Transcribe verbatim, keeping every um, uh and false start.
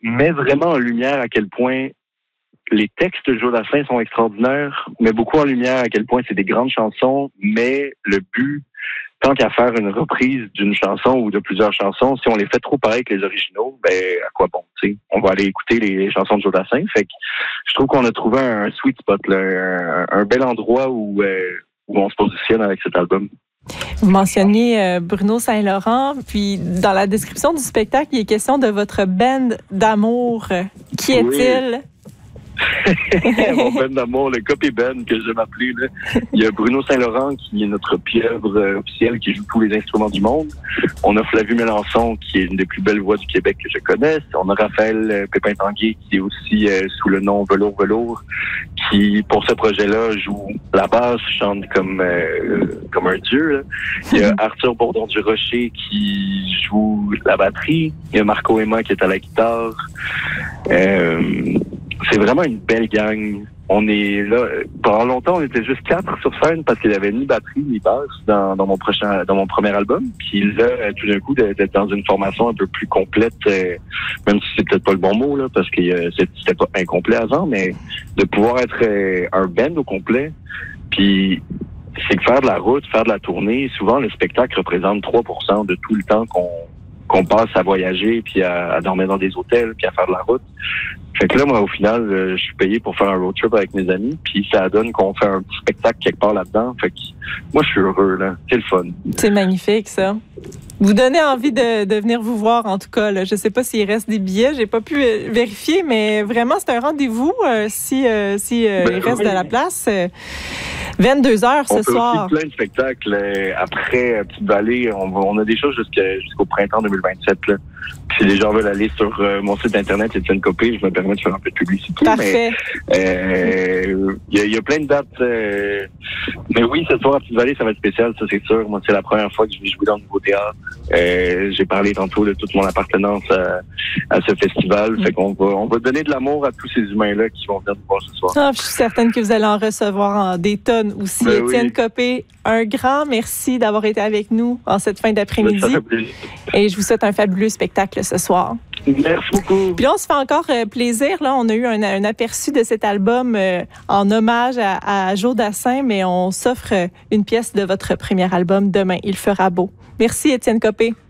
met vraiment en lumière à quel point les textes de Joe Dassin sont extraordinaires, met beaucoup en lumière à quel point c'est des grandes chansons, mais le but, tant qu'à faire une reprise d'une chanson ou de plusieurs chansons, si on les fait trop pareil que les originaux, ben à quoi bon, tu sais? On va aller écouter les chansons de Joe Dassin. Fait que je trouve qu'on a trouvé un sweet spot, là, un, un bel endroit où, euh, où on se positionne avec cet album. Vous mentionniez euh, Bruno Saint-Laurent, puis dans la description du spectacle, il est question de votre band d'amour. Qui est-il? Oui. Mon band d'amour, le Copy Band que j'aime appeler. Là. Il y a Bruno Saint-Laurent qui est notre pieuvre euh, officiel qui joue tous les instruments du monde. On a Flavie Mélenchon qui est une des plus belles voix du Québec que je connaisse. On a Raphaël euh, Pépin-Tanguay qui est aussi euh, sous le nom Velours Velours qui, pour ce projet-là, joue la basse, chante comme euh, comme un dieu. Là. Il y a Arthur Bourdon-du-Rocher qui joue la batterie. Il y a Marco Emma qui est à la guitare. Euh, C'est vraiment une belle gang. On est là. Pendant longtemps, on était juste quatre sur scène parce qu'il n'y avait ni batterie ni basse dans, dans mon prochain, dans mon premier album. Puis là, tout d'un coup, d'être dans une formation un peu plus complète, euh, même si c'est peut-être pas le bon mot là, parce que euh, c'était pas incomplet avant, mais de pouvoir être euh, un band au complet. Puis c'est que faire de la route, faire de la tournée. Souvent, le spectacle représente trois pour cent de tout le temps qu'on qu'on passe à voyager, puis à, à dormir dans des hôtels, puis à faire de la route. Fait que là, moi, au final, euh, je suis payé pour faire un road trip avec mes amis, puis ça donne qu'on fait un petit spectacle quelque part là-dedans. Fait que moi, je suis heureux, là. C'est le fun. C'est magnifique, ça. Vous donnez envie de, de venir vous voir, en tout cas. Là. Je ne sais pas s'il reste des billets, j'ai pas pu euh, vérifier, mais vraiment, c'est un rendez-vous euh, si, euh, si euh, ben, il reste oui. de la place. Euh, vingt-deux heures ce on soir. On fait aussi plein de spectacles. Euh, après Petite-Vallée, on, on a des choses jusqu'à, jusqu'au printemps deux mille vingt-sept. Là. Puis si les gens veulent aller sur euh, mon site internet, Étienne Copé, je me permets de faire un peu de publicité. Parfait. Il euh, y, y a plein de dates. Euh, mais oui, ce soir à Petite-Vallée, ça va être spécial, ça c'est sûr. Moi, c'est la première fois que je vais jouer dans le Nouveau Théâtre. Euh, j'ai parlé tantôt de toute mon appartenance à, à ce festival. Mm. Fait qu'on va, on va donner de l'amour à tous ces humains-là qui vont venir nous voir ce soir. Ah, je suis certaine que vous allez en recevoir en des tonnes aussi. Ben Étienne oui. Copé, un grand merci d'avoir été avec nous en cette fin d'après-midi. Et je vous souhaite un fabuleux spectacle ce soir. Merci beaucoup. Puis là, on se fait encore euh, plaisir. Là, on a eu un, un aperçu de cet album euh, en hommage à, à Joe Dassin, mais on s'offre une pièce de votre premier album demain. Il fera beau. Merci, Étienne Copé.